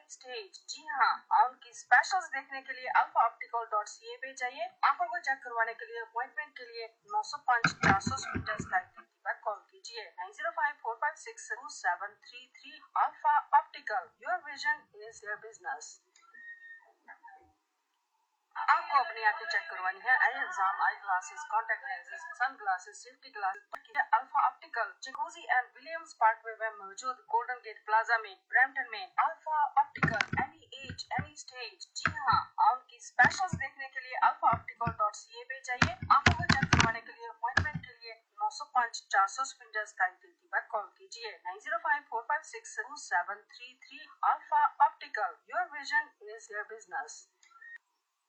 Any stage. जी हाँ, उनकी specials देखने के लिए alphaoptical.ca पे जाइए। आंखों को चेक करवाने के लिए अपॉइंटमेंट के लिए 905 400 पर कॉल कीजिए। 9054562733। Alpha optical, your vision is your business. आपको अपनी आंखें चेक करवानी है, आई exam, eye glasses, contact lenses, sun glasses, safety glasses. Alpha optical jacuzzi and Williams Parkway में मौजूद, गोल्डन गेट प्लाजा में, ब्रैम्पटन में। Alpha optical, any as any stage. जी हाँ, उनकी स्पेशल्स देखने के लिए alphaoptical.ca पे जाइए। आंखों को चेक करवाने के लिए अपॉइंटमेंट के लिए 905 400 पर कॉल कीजिए। 9054562733। Alpha optical, your vision is your business.